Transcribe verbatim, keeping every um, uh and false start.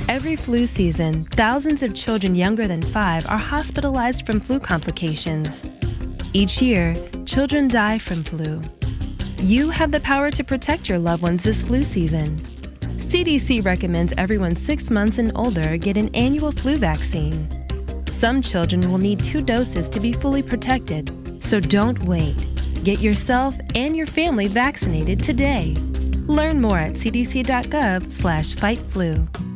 Every flu season, thousands of children younger than five are hospitalized from flu complications. Each year, children die from flu. You have the power to protect your loved ones this flu season. C D C recommends everyone six months and older get an annual flu vaccine. Some children will need two doses to be fully protected, so don't wait. Get yourself and your family vaccinated today. Learn more at c d c dot gov slash fight flu.